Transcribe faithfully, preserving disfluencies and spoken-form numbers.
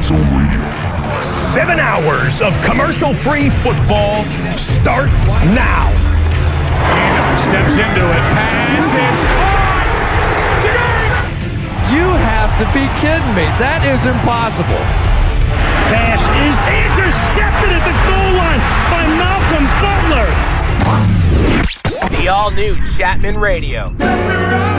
Zone Radio. Seven hours of commercial-free football start now. Tatum steps into it. Pass is caught. Diggs! You have to be kidding me. That is impossible. Pass is intercepted at the goal line by Malcolm Butler. The all-new Chapman Radio.